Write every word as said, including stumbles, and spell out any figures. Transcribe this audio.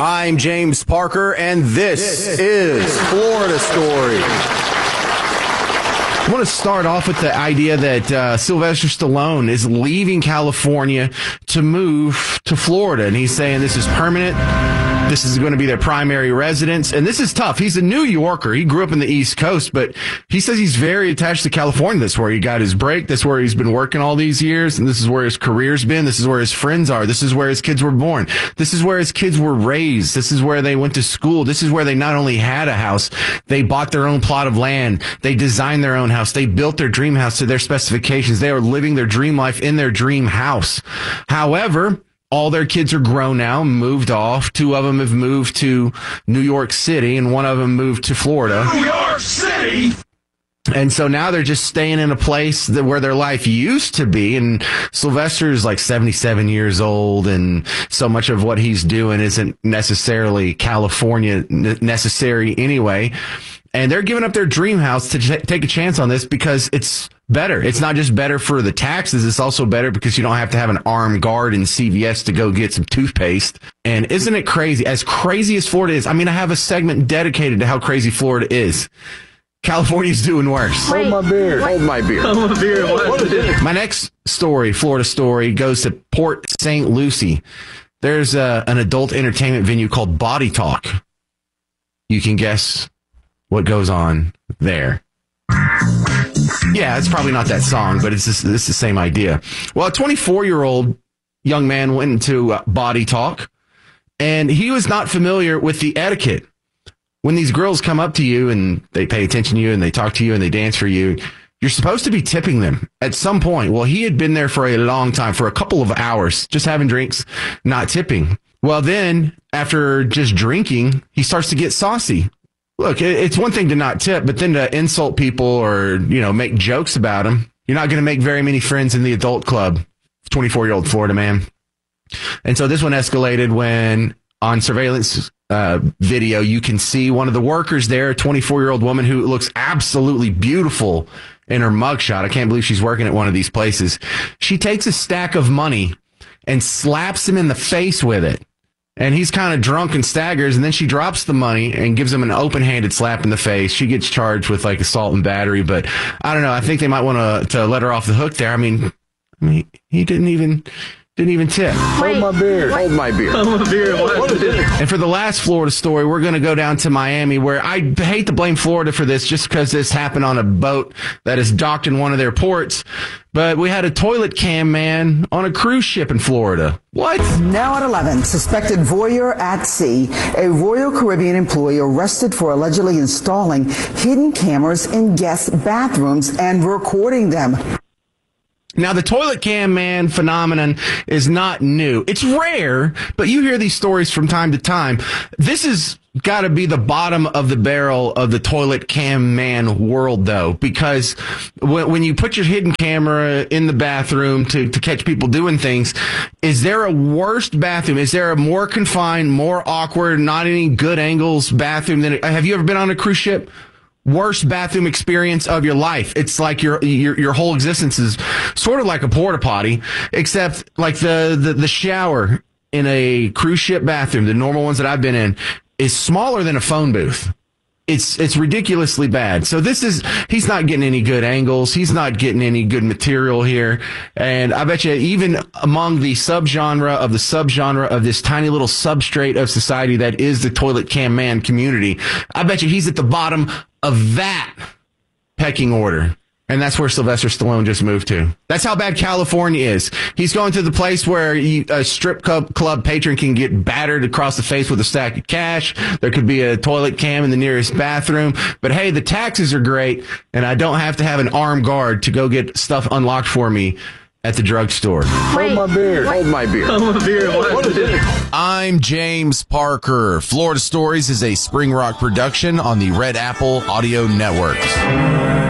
I'm James Parker, and this, this is Florida Story. I want to start off with the idea that uh, Sylvester Stallone is leaving California to move to Florida, and he's saying this is permanent. This is going to be their primary residence, and this is tough. He's a New Yorker. He grew up in the East Coast, but he says he's very attached to California. That's where he got his break. That's where he's been working all these years, and this is where his career's been. This is where his friends are. This is where his kids were born. This is where his kids were raised. This is where they went to school. This is where they not only had a house, they bought their own plot of land. They designed their own house. They built their dream house to their specifications. They are living their dream life in their dream house. However, all their kids are grown now, moved off. Two of them have moved to New York City, and one of them moved to Florida. New York City! And so now they're just staying in a place that where their life used to be. And Sylvester is like seventy-seven years old, and so much of what he's doing isn't necessarily California necessary anyway. And they're giving up their dream house to t- take a chance on this because it's better. It's not just better for the taxes. It's also better because you don't have to have an armed guard in C V S to go get some toothpaste. And isn't it crazy? As crazy as Florida is, I mean, I have a segment dedicated to how crazy Florida is. California's doing worse. Hold my beer. Hold my beer. Hold my beer. What is it? My next story, Florida story, goes to Port Saint Lucie. There's a, an adult entertainment venue called Body Talk. You can guess what goes on there. Yeah, it's probably not that song, but it's just, it's the same idea. Well, a twenty-four-year-old young man went into uh, Body Talk, and he was not familiar with the etiquette. When these girls come up to you and they pay attention to you and they talk to you and they dance for you, you're supposed to be tipping them at some point. Well, he had been there for a long time, for a couple of hours, just having drinks, not tipping. Well, then, after just drinking, he starts to get saucy. Look, it's one thing to not tip, but then to insult people or, you know, make jokes about them. You're not going to make very many friends in the adult club, twenty-four-year-old Florida man. And so this one escalated when on surveillance uh, video, you can see one of the workers there, a twenty-four-year-old woman who looks absolutely beautiful in her mugshot. I can't believe she's working at one of these places. She takes a stack of money and slaps him in the face with it. And he's kind of drunk and staggers, and then she drops the money and gives him an open-handed slap in the face. She gets charged with like assault and battery, but I don't know. I think they might want to to let her off the hook there. I mean, I mean, he didn't even didn't even tip. Hold my beer. Hold my beer. Hold my beer. What is it? And for the last Florida story, we're going to go down to Miami, where I hate to blame Florida for this just because this happened on a boat that is docked in one of their ports. But we had a toilet cam man on a cruise ship in Florida. What? Now at eleven, suspected voyeur at sea. A Royal Caribbean employee arrested for allegedly installing hidden cameras in guest bathrooms and recording them. Now, the toilet cam man phenomenon is not new. It's rare, but you hear these stories from time to time. This has got to be the bottom of the barrel of the toilet cam man world, though, because when, when you put your hidden camera in the bathroom to, to catch people doing things, is there a worse bathroom? Is there a more confined, more awkward, not any good angles bathroom than, have you ever been on a cruise ship? Worst bathroom experience of your life. It's like your your your whole existence is sort of like a porta potty, except like the, the the shower in a cruise ship bathroom, the normal ones that I've been in, is smaller than a phone booth. It's it's ridiculously bad. So this is, he's not getting any good angles. He's not getting any good material here. And I bet you even among the subgenre of the subgenre of this tiny little substrate of society that is the toilet cam man community, I bet you he's at the bottom of that pecking order. And that's where Sylvester Stallone just moved to. That's how bad California is. He's going to the place where you, a strip club, club patron can get battered across the face with a stack of cash. There could be a toilet cam in the nearest bathroom. But hey, the taxes are great, and I don't have to have an armed guard to go get stuff unlocked for me at the drugstore. Hold my beer. Hold my beer. Hold my beer. What is it? I'm James Parker. Florida Stories is a Spring Rock production on the Red Apple Audio Networks.